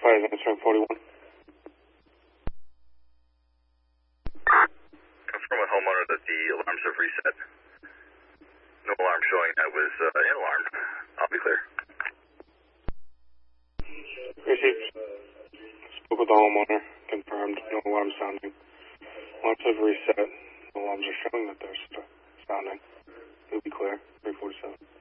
Fire is answering 41. Confirm with homeowner that the alarms have reset. No alarm showing that was in alarm. I'll be clear. Received. Spoke with the homeowner. Confirmed. No alarm sounding. Alarms have reset. No alarms are showing that they're sounding. It'll be clear. 347.